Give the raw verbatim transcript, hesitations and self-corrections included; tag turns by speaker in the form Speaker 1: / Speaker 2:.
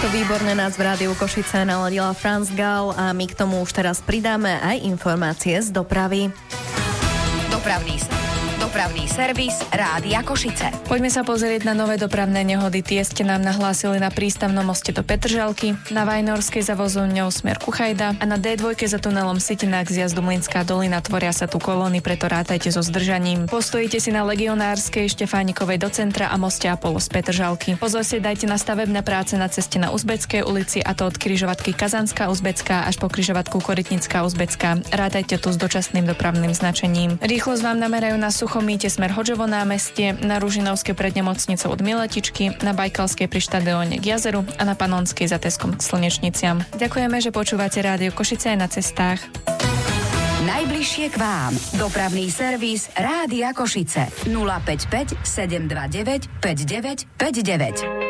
Speaker 1: Takto výborne nás v Rádiu Košice naladila Franz Gall a my k tomu už teraz pridáme aj informácie z dopravy.
Speaker 2: Dopravný Dopravný servis Rádia Košice.
Speaker 3: Poďme sa pozrieť na nové dopravné nehody. Tie ste nám nahlásili na prístavnom moste do Petržalky, na Vajnorskej za vozovňou smer Kuchajda a na dé dva za tunelom Sitinák z jazdu Mlynská dolina. Tvoria sa tu kolóny, preto rátajte so zdržaním. Postojíte si na Legionárskej, Štefánikovej do centra a moste Apollo z Petržalky. Pozor si dajte na stavebné práce na ceste na Uzbeckej ulici, a to od križovatky Kazanská Uzbecká až po križovatku Korytnická Uzbecká. Rátajte tu s dočasným dopravným značením. Rýchlosť vám namerajú na Suchomíte smer Hodžovo námestie, na Ružinovskej pred nemocnicou od Miletičky, na Bajkalskej pri štadióne k jazeru a na Panonskej za Teskom k Slnečniciam. Ďakujeme, že počúvate Rádio Košice aj na cestách.
Speaker 2: Najbližšie k vám. Dopravný servis Rádia Košice. nula päť päť sedem dva deväť päť deväť päť deväť.